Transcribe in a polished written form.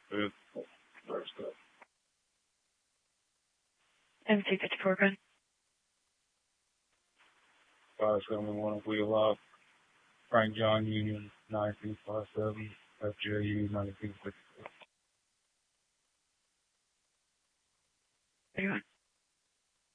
Good. First up. MC54, good. 571 Wheel Up. Frank John Union 9257. FJU 9266. 31.